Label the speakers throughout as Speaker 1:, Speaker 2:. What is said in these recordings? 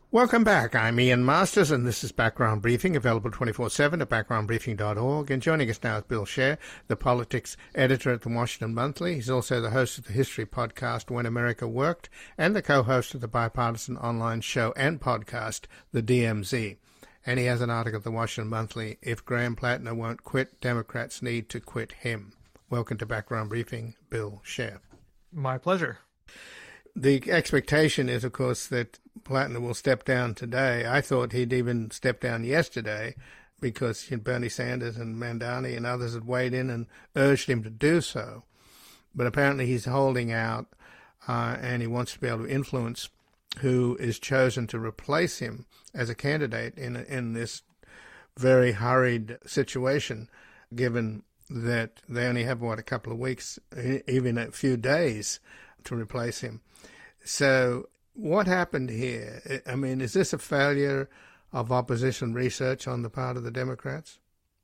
Speaker 1: Welcome back. I'm Ian Masters, and this is Background Briefing, available 24/7 at backgroundbriefing.org. And joining us now is Bill Scher, the politics editor at the Washington Monthly. He's also the host of the history podcast When America Worked, and the co-host of the bipartisan online show and podcast, The DMZ. And he has an article at the Washington Monthly, If Graham Plattner Won't Quit, Democrats Need to Quit Him. Welcome to Background Briefing, Bill Scher.
Speaker 2: My pleasure.
Speaker 1: The expectation is, of course, that Plattner will step down today. I thought he'd even step down yesterday because Bernie Sanders and Mandani and others had weighed in and urged him to do so. But apparently he's holding out and he wants to be able to influence who is chosen to replace him as a candidate in this very hurried situation, given that they only have, a couple of weeks, even a few days to replace him. So what happened here? I mean, is this a failure of opposition research on the part of the Democrats?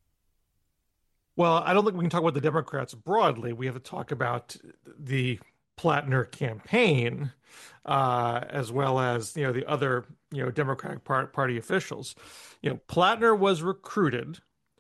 Speaker 2: Well, I don't think we can talk about the Democrats broadly. We have to talk about the Plattner campaign, as well as, the other, Democratic Party officials. Plattner was recruited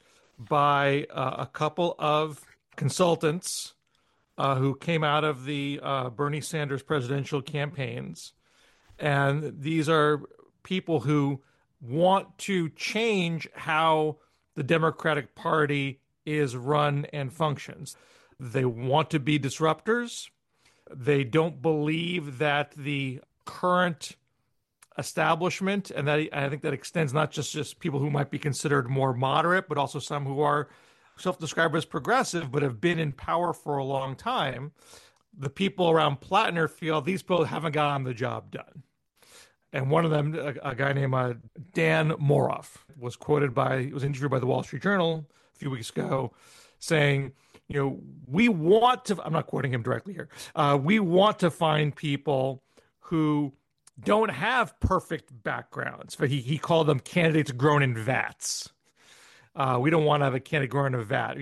Speaker 2: by a couple of consultants who came out of the Bernie Sanders presidential campaigns. And these are people who want to change how the Democratic Party is run and functions. They want to be disruptors. They don't believe that the current establishment, and that I think that extends not just people who might be considered more moderate, but also some who are self-described as progressive, but have been in power for a long time. The people around Plattner feel these people haven't gotten the job done. And one of them, a guy named Dan Moroff, was interviewed by the Wall Street Journal a few weeks ago, saying, we want to, I'm not quoting him directly here, we want to find people who don't have perfect backgrounds. But he called them candidates grown in vats. We don't want to have a candidate grown in a vat.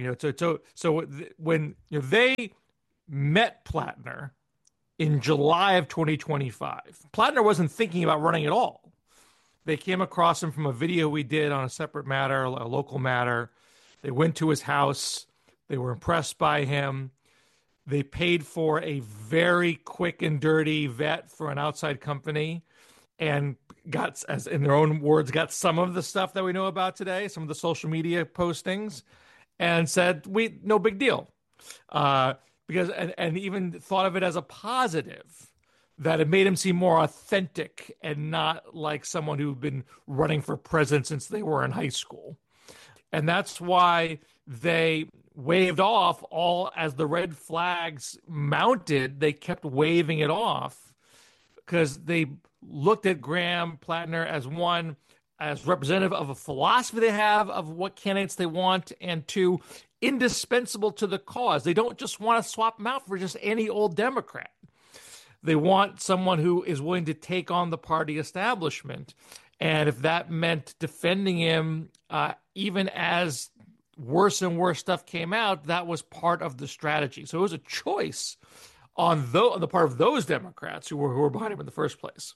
Speaker 2: When they met Plattner in July of 2025, Plattner wasn't thinking about running at all. They came across him from a video we did on a separate matter, a local matter. They went to his house. They were impressed by him. They paid for a very quick and dirty vet for an outside company and got, as in their own words, got some of the stuff that we know about today, some of the social media postings, and said, no big deal. Because even thought of it as a positive, that it made him seem more authentic and not like someone who'd been running for president since they were in high school. And that's why they waved off as the red flags mounted, they kept waving it off because they looked at Graham Plattner as representative of a philosophy they have of what candidates they want, and two, indispensable to the cause. They don't just want to swap him out for just any old Democrat. They want someone who is willing to take on the party establishment. And if that meant defending him, even as worse and worse stuff came out, that was part of the strategy. So it was a choice on the part of those Democrats who were behind him in the first place.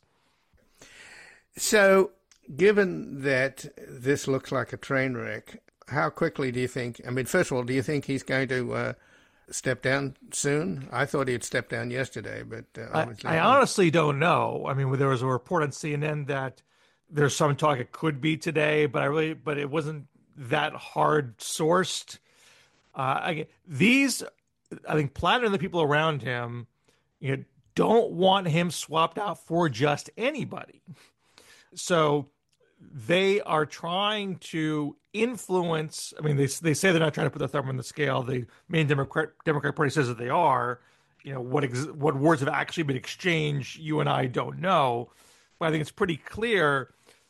Speaker 1: So given that this looks like a train wreck, how quickly do you think, first of all, do you think he's going to step down soon? I thought he'd step down yesterday, but
Speaker 2: I honestly don't know. There was a report on CNN that there's some talk it could be today, but it wasn't that hard sourced. I think Plattner and the people around him, don't want him swapped out for just anybody. So they are trying to influence. They say they're not trying to put the thumb on the scale. The main Democratic Party says that they are. What words have actually been exchanged, you and I don't know. But I think it's pretty clear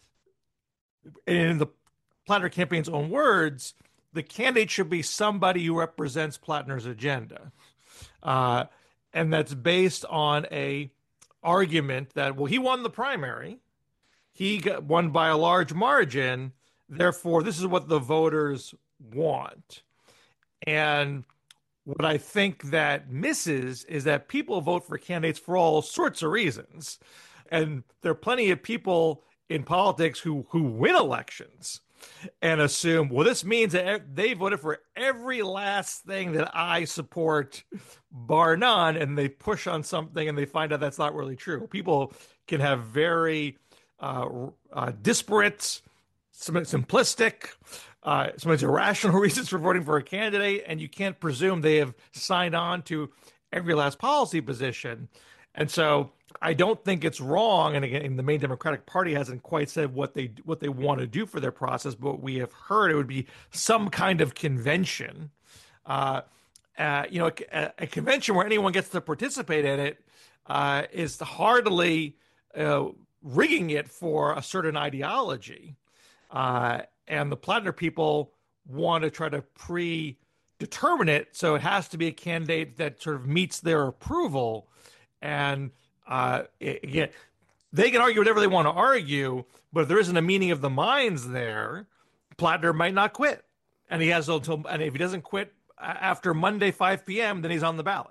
Speaker 2: in the Plattner campaign's own words, the candidate should be somebody who represents Plattner's agenda. And that's based on a argument that, he won the primary. He got won by a large margin. Therefore, this is what the voters want. And what I think that misses is that people vote for candidates for all sorts of reasons. And there are plenty of people in politics who win elections and assume, well, this means that they voted for every last thing that I support, bar none, and they push on something and they find out that's not really true. People can have very disparate, simplistic, sometimes irrational reasons for voting for a candidate, and you can't presume they have signed on to every last policy position. And so I don't think it's wrong. And again, the main Democratic Party hasn't quite said what they want to do for their process, but we have heard it would be some kind of convention. A convention where anyone gets to participate in it is hardly rigging it for a certain ideology. And the Plattner people want to try to predetermine it, so it has to be a candidate that sort of meets their approval. And again, they can argue whatever they want to argue, but if there isn't a meeting of the minds there, Plattner might not quit. And he has until, and if he doesn't quit after Monday, 5 p.m., then he's on the ballot.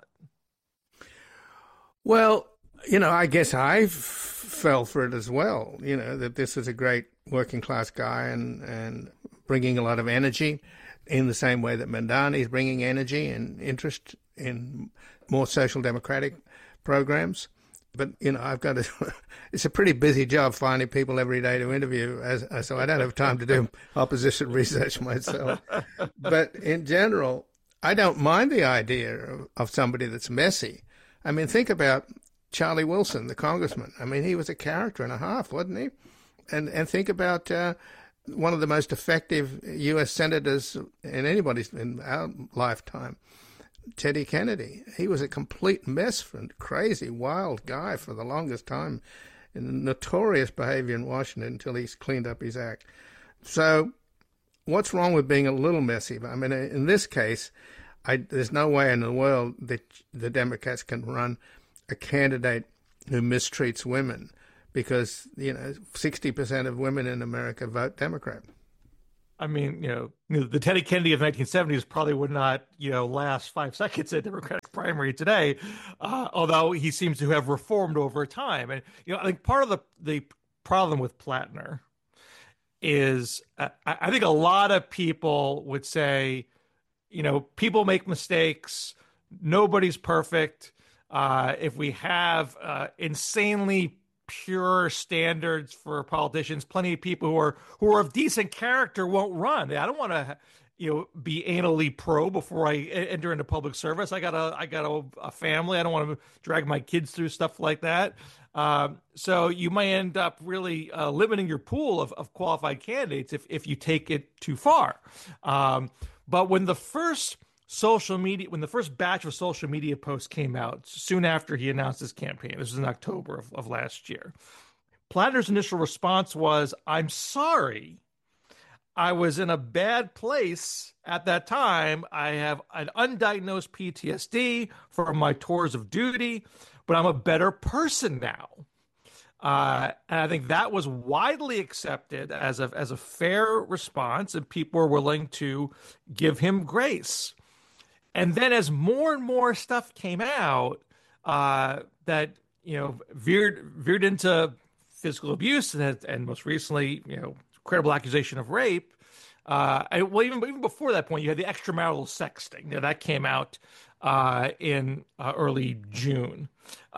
Speaker 1: Well, I guess I fell for it as well, that this is a great working class guy and bringing a lot of energy in the same way that Mamdani is bringing energy and interest in more social democratic programs. But, I've got to, it's a pretty busy job finding people every day to interview, so I don't have time to do opposition research myself. But in general, I don't mind the idea of somebody that's messy. I mean, think about Charlie Wilson, the congressman. I mean, he was a character and a half, wasn't he? And think about one of the most effective U.S. senators in our lifetime, Teddy Kennedy. He was a complete mess and crazy, wild guy for the longest time, in notorious behavior in Washington until he's cleaned up his act. So what's wrong with being a little messy? I mean, in this case, there's no way in the world that the Democrats can run a candidate who mistreats women, because 60% of women in America vote Democrat.
Speaker 2: I mean, the Teddy Kennedy of 1970s probably would not, last 5 seconds at Democratic primary today, although he seems to have reformed over time. And I think part of the problem with Plattner is I think a lot of people would say, people make mistakes, nobody's perfect. If we have insanely pure standards for politicians, plenty of people who are of decent character won't run. I don't want to, be anally pro before I enter into public service. I got a family. I don't want to drag my kids through stuff like that. So you might end up really limiting your pool of qualified candidates if you take it too far. But when the first batch of social media posts came out soon after he announced his campaign, this was in October of last year, Plattner's initial response was, "I'm sorry. I was in a bad place at that time. I have an undiagnosed PTSD from my tours of duty, but I'm a better person now." And I think that was widely accepted as a fair response, and people were willing to give him grace. And then as more and more stuff came out that, veered into physical abuse and most recently, credible accusation of rape. Even before that point, you had the extramarital sexting. That came out in early June.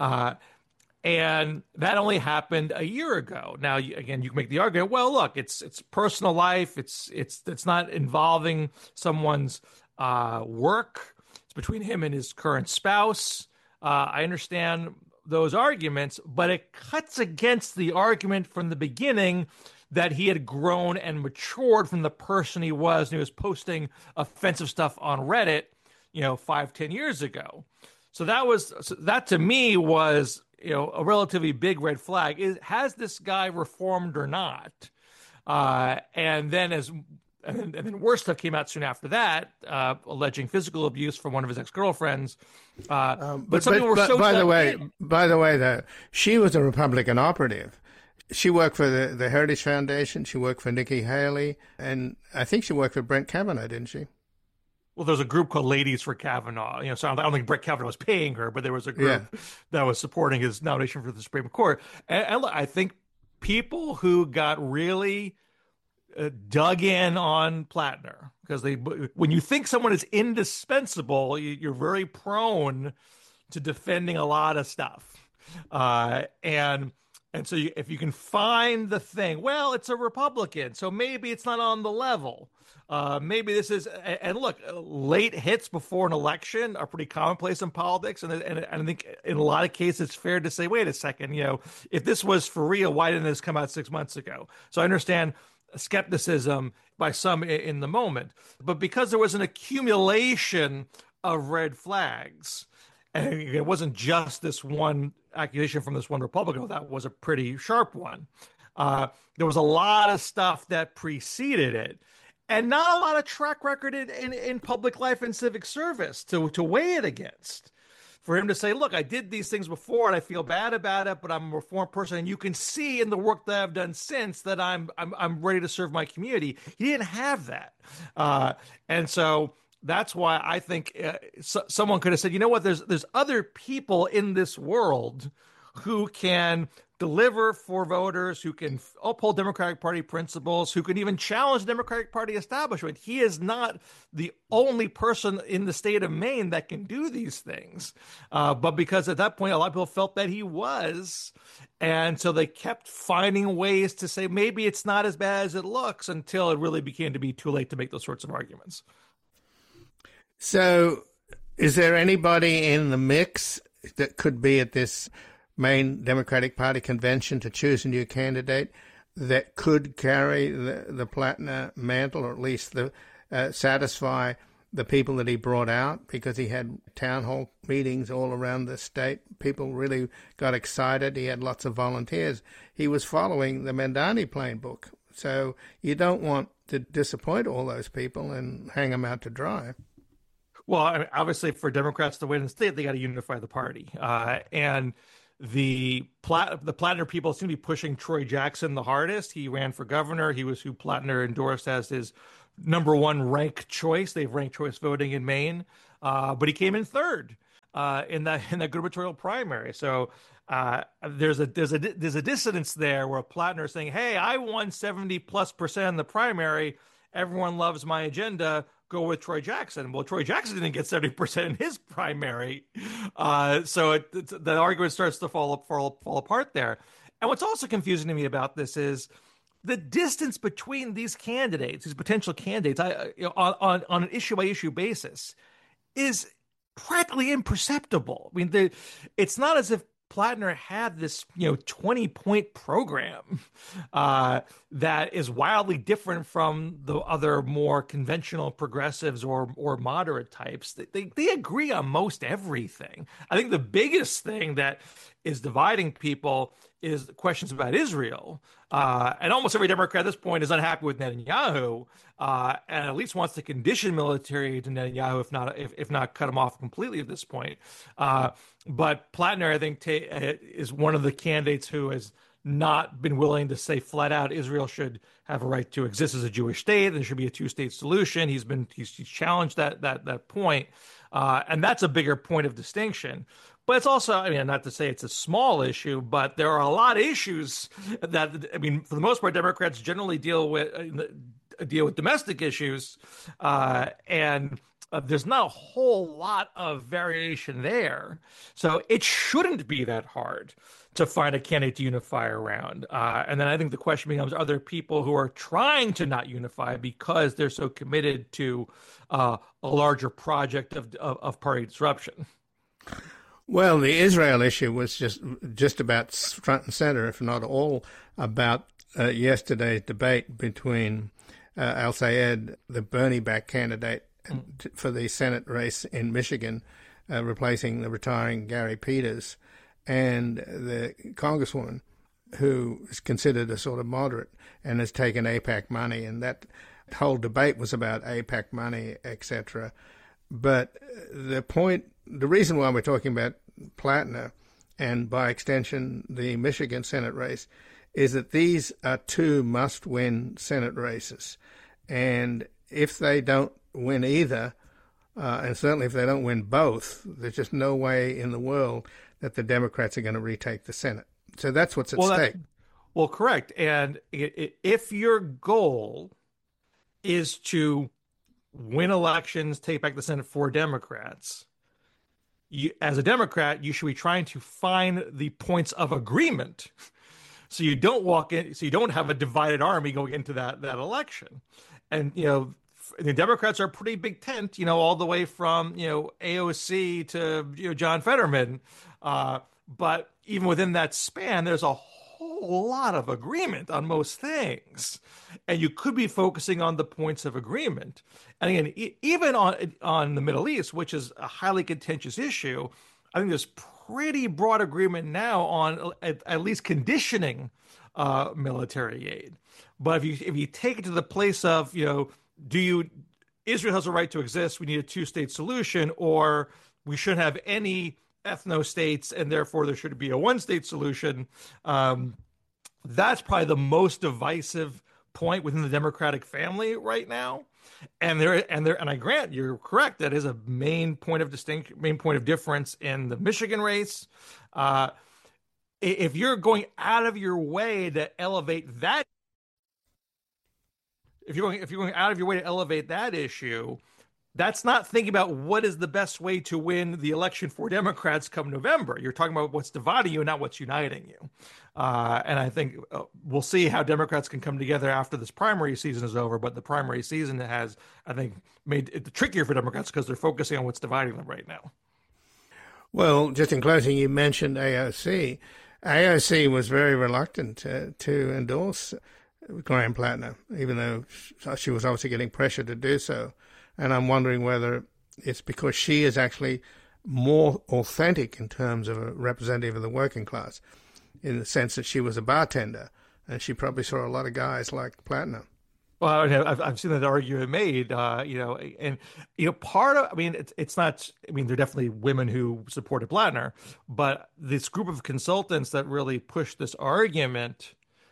Speaker 2: And that only happened a year ago. Now, again, you can make the argument, well, look, it's personal life. It's not involving someone's work. It's between him and his current spouse. I understand those arguments, but it cuts against the argument from the beginning that he had grown and matured from the person he was, and he was posting offensive stuff on Reddit, 5-10 years ago. So that to me was, a relatively big red flag. Has this guy reformed or not? And then worse stuff came out soon after that, alleging physical abuse from one of his ex-girlfriends. But some people were so. By
Speaker 1: the way, though, she was a Republican operative. She worked for the Heritage Foundation. She worked for Nikki Haley, and I think she worked for Brett Kavanaugh, didn't she?
Speaker 2: Well, there's a group called Ladies for Kavanaugh. So I don't think Brett Kavanaugh was paying her, but there was a group that was supporting his nomination for the Supreme Court. And I think people who got really dug in on Plattner, because when you think someone is indispensable, you're very prone to defending a lot of stuff. And so if you can find the thing, well, it's a Republican, so maybe it's not on the level. Maybe this is, and look, late hits before an election are pretty commonplace in politics. And I think in a lot of cases, it's fair to say, wait a second, if this was for real, why didn't this come out 6 months ago? So I understand skepticism by some in the moment, but because there was an accumulation of red flags, and it wasn't just this one accusation from this one Republican, that was a pretty sharp one. There was a lot of stuff that preceded it, and not a lot of track record in public life and civic service to weigh it against. For him to say, look, I did these things before and I feel bad about it, but I'm a reformed person, and you can see in the work that I've done since that I'm ready to serve my community. He didn't have that, and so that's why I think someone could have said, you know what, there's other people in this world who can deliver for voters, who can uphold Democratic Party principles, who can even challenge the Democratic Party establishment. He is not the only person in the state of Maine that can do these things. But because at that point, a lot of people felt that he was. And so they kept finding ways to say, maybe it's not as bad as it looks, until it really became to be too late to make those sorts of arguments.
Speaker 1: So is there anybody in the mix that could be at this Maine Democratic Party convention to choose a new candidate that could carry the Plattner mantle, or at least satisfy the people that he brought out? Because he had town hall meetings all around the state. People really got excited. He had lots of volunteers. He was following the Mamdani playbook. So you don't want to disappoint all those people and hang them out to dry.
Speaker 2: Well, I mean, obviously, for Democrats to win in the state, they got to unify the party. And the Plattner people seem to be pushing Troy Jackson the hardest. He ran for governor. He was who Plattner endorsed as his number one rank choice. They've ranked choice voting in Maine, but he came in third in that gubernatorial primary. So there's a dissonance there where Plattner is saying, "Hey, I won 70+% in the primary. Everyone loves my agenda. Go with Troy Jackson." Well, Troy Jackson didn't get 70% in his primary. So the argument starts to fall apart there. And what's also confusing to me about this is the distance between these candidates, these potential candidates, on an issue-by-issue basis, is practically imperceptible. I mean, it's not as if Plattner had this, 20-point program that is wildly different from the other more conventional progressives or moderate types. They agree on most everything. I think the biggest thing that is dividing people is questions about Israel. And almost every Democrat at this point is unhappy with Netanyahu, and at least wants to condition military to Netanyahu, if not cut him off completely at this point. But Plattner, I think, is one of the candidates who has not been willing to say flat out Israel should have a right to exist as a Jewish state, and there should be a two-state solution. He's challenged that point, and that's a bigger point of distinction. But it's also, I mean, not to say it's a small issue, but there are a lot of issues that, I mean, for the most part, Democrats generally deal with domestic issues, and there's not a whole lot of variation there. So it shouldn't be that hard to find a candidate to unify around. And then I think the question becomes, are there people who are trying to not unify because they're so committed to a larger project of party disruption?
Speaker 1: Well, the Israel issue was just about front and center, if not all, about yesterday's debate between Al-Sayed, the Bernie-backed candidate for the Senate race in Michigan, replacing the retiring Gary Peters, and the congresswoman who is considered a sort of moderate and has taken AIPAC money, and that whole debate was about AIPAC money, etc. But the reason why we're talking about Plattner, and by extension the Michigan Senate race, is that these are two must-win Senate races. And if they don't win either, and certainly if they don't win both, there's just no way in the world that the Democrats are going to retake the Senate. So that's what's at stake.
Speaker 2: Well, correct. And if your goal is to win elections, take back the Senate for Democrats, as a Democrat, you should be trying to find the points of agreement so you don't walk in, so you don't have a divided army going into that election. And the Democrats are a pretty big tent, all the way from AOC to John Fetterman. But even within that span, there's a whole lot of agreement on most things, and you could be focusing on the points of agreement. And again, even on the Middle East, which is a highly contentious issue, I think there's pretty broad agreement now on at least conditioning military aid. But if you take it to the place of Israel has a right to exist, we need a two-state solution, or we shouldn't have any ethno-states and therefore there should be a one-state solution. That's probably the most divisive point within the Democratic family right now. And I grant you're correct. That is a main point of difference in the Michigan race. If you're going out of your way to elevate that, if you're going out of your way to elevate that issue, that's not thinking about what is the best way to win the election for Democrats come November. You're talking about what's dividing you, not what's uniting you. And I think we'll see how Democrats can come together after this primary season is over. But the primary season has, I think, made it trickier for Democrats because they're focusing on what's dividing them right now.
Speaker 1: Well, just in closing, you mentioned AOC. AOC was very reluctant to endorse Graham Plattner, even though she was obviously getting pressure to do so. And I'm wondering whether it's because she is actually more authentic in terms of a representative of the working class, in the sense that she was a bartender, and she probably saw a lot of guys like Plattner.
Speaker 2: Well, I've seen that argument made, and part of, it's not, there are definitely women who supported Plattner, but this group of consultants that really pushed this argument,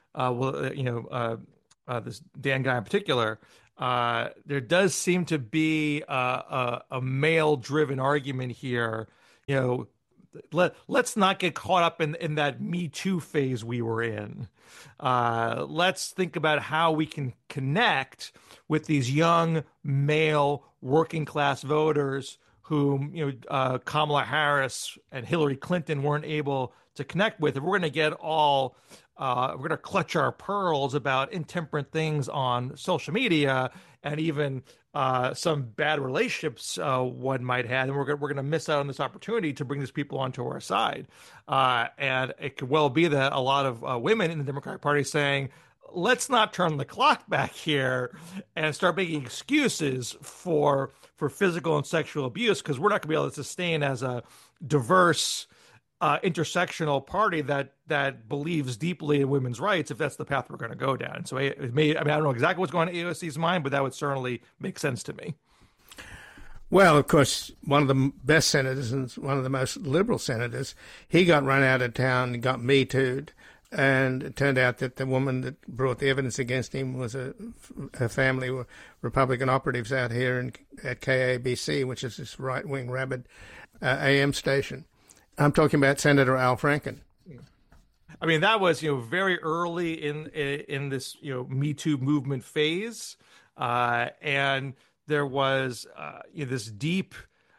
Speaker 2: this Dan guy in particular, there does seem to be a male-driven argument here. Let's not get caught up in that Me Too phase we were in. Let's think about how we can connect with these young male working-class voters whom Kamala Harris and Hillary Clinton weren't able to connect with. If we're going to get all we're going to clutch our pearls about intemperate things on social media and even some bad relationships one might have, and we're going to miss out on this opportunity to bring these people onto our side. And it could well be that a lot of women in the Democratic Party saying, let's not turn the clock back here and start making excuses for physical and sexual abuse, because we're not going to be able to sustain as a diverse intersectional party that believes deeply in women's rights if that's the path we're going to go down. So I don't know exactly what's going on in AOC's mind, but that would certainly make sense to me.
Speaker 1: Well, of course, one of the best senators and one of the most liberal senators, he got run out of town and got Me Too'd. And it turned out that the woman that brought the evidence against him was her family were Republican operatives out here at KABC, which is this right-wing rabid AM station. I'm talking about Senator Al Franken.
Speaker 2: That was, very early in this, Me Too movement phase. And there was, this deep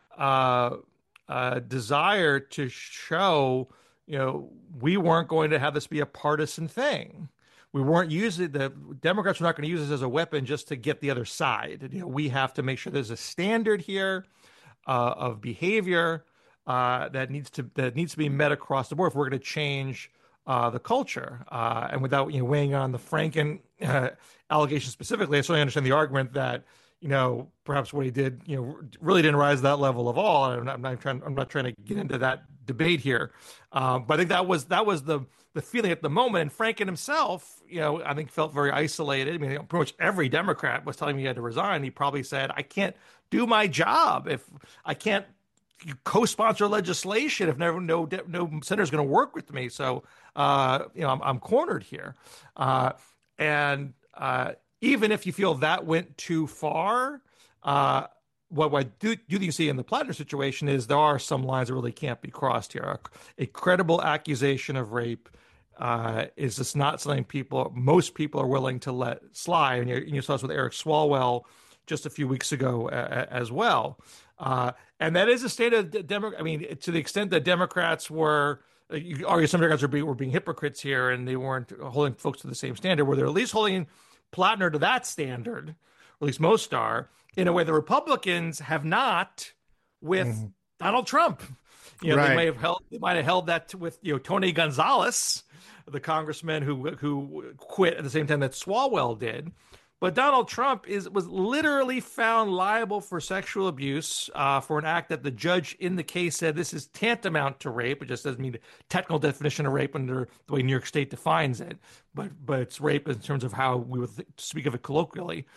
Speaker 2: desire to show, we weren't going to have this be a partisan thing. We weren't the Democrats were not going to use this as a weapon just to get the other side. We have to make sure there's a standard here of behavior that needs to be met across the board if we're going to change the culture. And without weighing on the Franken allegation specifically, I certainly understand the argument that perhaps what he did really didn't rise to that level of all. And I'm not trying to get into that debate here, but I think that was the feeling at the moment. And Franken himself, I think felt very isolated. Pretty much every Democrat was telling me he had to resign. He probably said, "I can't do my job if I can't co-sponsor legislation if no senator is going to work with me. So, I'm cornered here." And even if you feel that went too far, what I do you see in the Plattner situation is there are some lines that really can't be crossed here. A credible accusation of rape is just not something most people are willing to let slide. And you saw this with Eric Swalwell just a few weeks ago as well. And that is a state of Democrat. I mean, to the extent that Democrats were, you argue some Democrats were being hypocrites here, and they weren't holding folks to the same standard, where they're at least holding Plattner to that standard, or at least most are, in a way the Republicans have not with Donald Trump.
Speaker 1: Right.
Speaker 2: They might have held that with Tony Gonzalez, the congressman who quit at the same time that Swalwell did. But Donald Trump was literally found liable for sexual abuse for an act that the judge in the case said this is tantamount to rape. It just doesn't mean the technical definition of rape under the way New York State defines it, but it's rape in terms of how we would speak of it colloquially.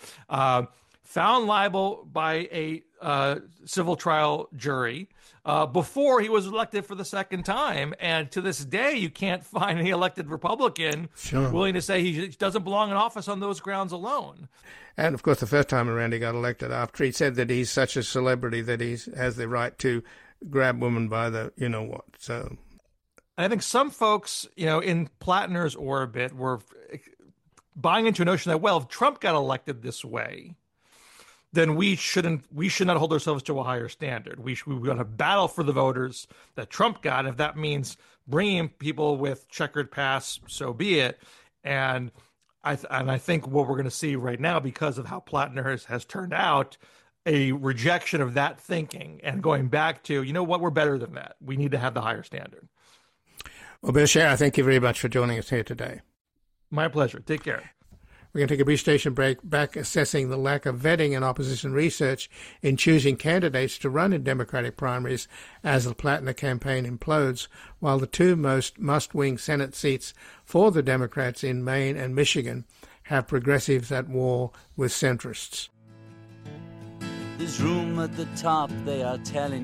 Speaker 2: Found liable by a civil trial jury before he was elected for the second time. And to this day, you can't find any elected Republican willing to say he doesn't belong in office on those grounds alone.
Speaker 1: And, of course, the first time around he got elected after he said that he's such a celebrity that he has the right to grab women by the you-know-what. So
Speaker 2: I think some folks, in Plattner's orbit were buying into a notion that, well, if Trump got elected this way, then we should not hold ourselves to a higher standard. We want to battle for the voters that Trump got. If that means bringing people with checkered past, so be it. And I think what we're going to see right now, because of how Plattner has turned out, a rejection of that thinking and going back to, we're better than that. We need to have the higher standard.
Speaker 1: Well, Bill Sciarra, thank you very much for joining us here today.
Speaker 2: My pleasure. Take care.
Speaker 1: We're going to take a brief station break, back assessing the lack of vetting and opposition research in choosing candidates to run in Democratic primaries as the Plattner campaign implodes, while the two most must-win Senate seats for the Democrats in Maine and Michigan have progressives at war with centrists.
Speaker 3: There's room at the top, they are telling